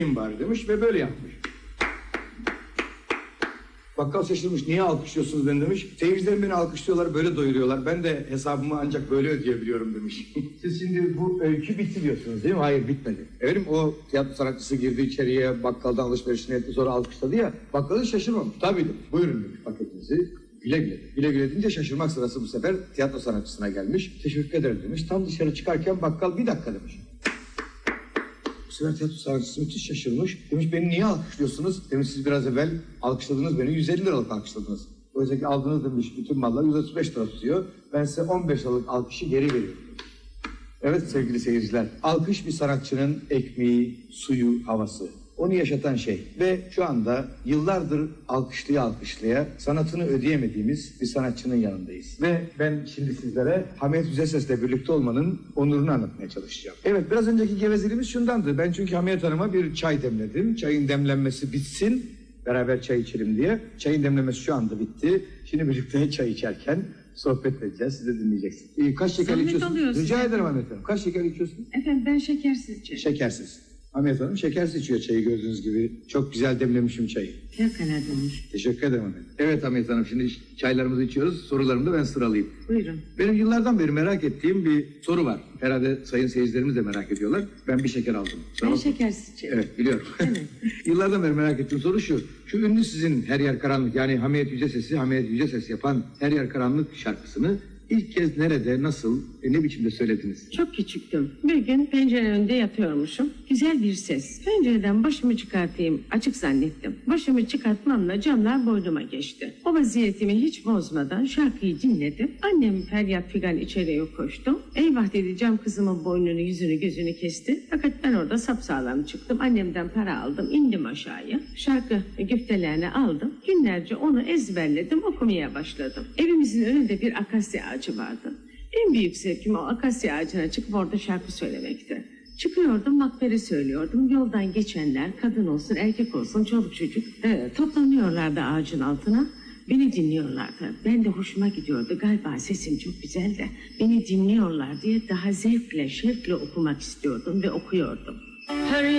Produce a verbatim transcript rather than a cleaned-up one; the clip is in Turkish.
var demiş ve böyle yapmış. Bakkal şaşırmış, niye alkışlıyorsunuz beni demiş. Seyircilerim beni alkışlıyorlar, böyle doyuruyorlar. Ben de hesabımı ancak böyle ödeyebiliyorum demiş. Siz şimdi bu öykü bitti diyorsunuz değil mi? Hayır, bitmedi. Efendim, o tiyatro sanatçısı girdi içeriye, bakkaldan alışverişini etti, sonra alkışladı ya. Bakkalı şaşırmamış. Tabii demiş, buyurun demiş paketinizi. Güle güle. Güle güle deyince şaşırmak sırası bu sefer tiyatro sanatçısına gelmiş. Teşekkür ederim demiş. Tam dışarı çıkarken bakkal bir dakika demiş. Bu sefer tiyatro sanatçısı müthiş şaşırmış. Demiş, beni niye alkışlıyorsunuz? Demiş, siz biraz evvel alkışladınız beni, yüz elli liralık alkışladınız. Oysa ki aldınız demiş bütün mallar yüz otuz beş lira tutuyor. Ben size on beş liralık alkışı geri veriyorum. Evet sevgili seyirciler, alkış bir sanatçının ekmeği, suyu, havası. Onu yaşatan şey. Ve şu anda yıllardır alkışlıya alkışlıya sanatını ödeyemediğimiz bir sanatçının yanındayız. Ve ben şimdi sizlere Hamiyet Yüceses'le birlikte olmanın onurunu anlatmaya çalışacağım. Evet, biraz önceki gevezeliğimiz şundandı. Ben çünkü Hamiyet Hanım'a bir çay demledim. Çayın demlenmesi bitsin, beraber çay içelim diye. Çayın demlenmesi şu anda bitti. Şimdi birlikte çay içerken sohbet edeceğiz. Siz de dinleyeceksiniz. Ee, kaç şeker Zahmet içiyorsun? oluyorsun. Rica ederim Hamiyet Hanım. Kaç şeker içiyorsun? Efendim ben şekersiz içerim. Şekersiz. Hamiyet Hanım şekersiz içiyor çayı, gördüğünüz gibi. Çok güzel demlemişim çayı. Fevkalade olmuş. Teşekkür ederim Hamiyet. Evet Hamiyet Hanım, şimdi çaylarımızı içiyoruz. Sorularımı da ben sıralayayım. Buyurun. Benim yıllardan beri merak ettiğim bir soru var. Herhalde sayın seyircilerimiz de merak ediyorlar. Ben bir şeker aldım. Ben şekersiz içerim. Evet, biliyorum. Evet. Yıllardan beri merak ettiğim soru şu. Şu ünlü sizin Her Yer Karanlık, yani Hamiyet Yüceses'i Hamiyet Yüceses yapan Her Yer Karanlık şarkısını İlk kez nerede, nasıl, e, ne biçimde söylediniz? Çok küçüktüm. Bir gün pencere önünde yatıyormuşum. Güzel bir ses. Pencereden başımı çıkartayım açık zannettim. Başımı çıkartmamla camlar boynuma geçti. O vaziyetimi hiç bozmadan şarkıyı dinledim. Annem feryat figan içeriye koştu. Eyvah dedi, cam kızımın boynunu, yüzünü, gözünü kesti. Fakat ben orada sapsağlam çıktım. Annemden para aldım, indim aşağıya. Şarkı güftelerini aldım. Günlerce onu ezberledim, okumaya başladım. Evimizin önünde bir akasya ağacı vardı. En büyük zevkim o akasya ağacına çıkıp orada şarkı söylemekti. Çıkıyordum, makbere söylüyordum. Yoldan geçenler, kadın olsun erkek olsun, çoluk çocuk e, toplanıyorlardı ağacın altına. Beni dinliyorlardı. Ben de hoşuma gidiyordu. Galiba sesim çok güzel de beni dinliyorlar diye daha zevkle, şevkle okumak istiyordum ve okuyordum. Her